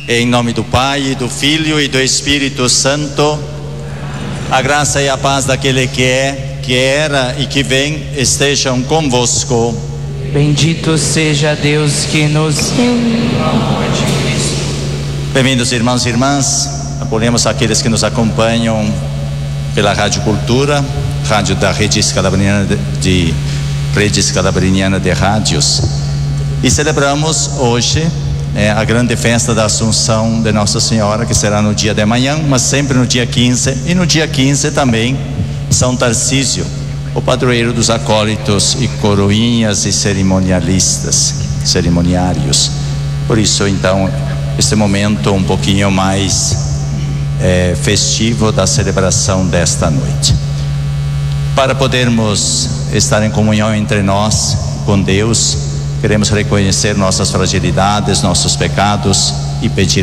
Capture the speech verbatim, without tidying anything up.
Em nome do Pai, do Filho e do Espírito Santo, a graça e a paz daquele que é, que era e que vem estejam convosco. Bendito seja Deus que nos reuniu no amor de Cristo. Bem-vindos, irmãos e irmãs. Acolhemos aqueles que nos acompanham pela Rádio Cultura, rádio da Rede Scalabriniana de, de Rede Scalabriniana de Rádios. E celebramos hoje É a grande festa da Assunção de Nossa Senhora, que será no dia de amanhã, mas sempre no dia quinze, e no dia quinze também São Tarcísio, o padroeiro dos acólitos e coroinhas e cerimonialistas, cerimoniários. Por isso, então, este momento um pouquinho mais é, festivo da celebração desta noite. Para podermos estar em comunhão entre nós com Deus, queremos reconhecer nossas fragilidades, nossos pecados e pedir